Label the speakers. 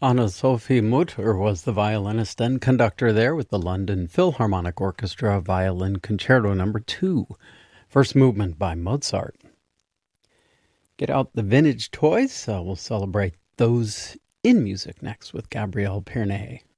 Speaker 1: Anna-Sophie Mutter was the violinist and conductor there with the London Philharmonic Orchestra Violin Concerto No. 2, first movement by Mozart. Get out the vintage toys. We'll celebrate those in music next with Gabrielle Pernet.